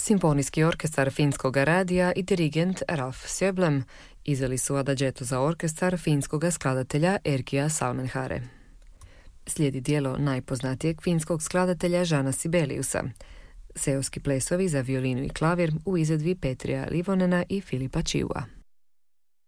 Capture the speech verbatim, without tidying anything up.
Simfonijski orkestar Finskog radija i dirigent Ralf Sjöblom izveli su Adagietto za orkestar finskog skladatelja Erkija Salmenhare. Slijedi dijelo najpoznatijeg finskog skladatelja Žana Sibeliusa, seoski plesovi za violinu i klavir u izvedbi Petrija Livonena i Filipa Čiua.